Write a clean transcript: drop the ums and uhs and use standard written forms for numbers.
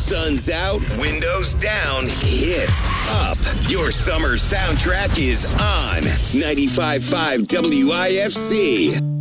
Sun's out, windows down, hits up. Your summer soundtrack is on 95.5 WIFC.